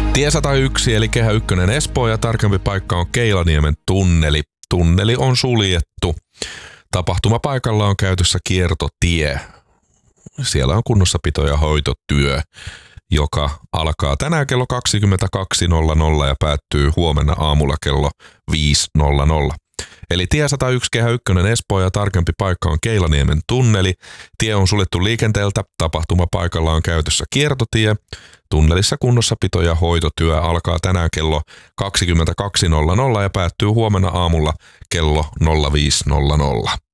Tie 101 eli Kehä 1 Espoo ja tarkempi paikka on Keilaniemen tunneli. Tunneli on suljettu. Tapahtumapaikalla on käytössä kiertotie. Siellä on kunnossapito- ja hoitotyö, joka alkaa tänään kello 22.00 ja päättyy huomenna aamulla kello 5.00. Eli tie 101 Kehä 1 Espoo ja tarkempi paikka on Keilaniemen tunneli. Tie on suljettu liikenteeltä. Tapahtumapaikalla on käytössä kiertotie. Tunnelissa kunnossapito- ja hoitotyö alkaa tänään kello 22.00 ja päättyy huomenna aamulla kello 05.00.